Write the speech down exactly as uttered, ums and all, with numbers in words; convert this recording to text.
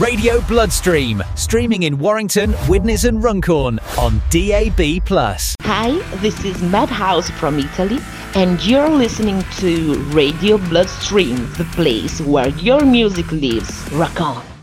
Radio Bloodstream, streaming in Warrington, Widnes and Runcorn on D A B plus. Hi, this is Madhouse from Italy, and you're listening to Radio Bloodstream, the place where your music lives. Rock on!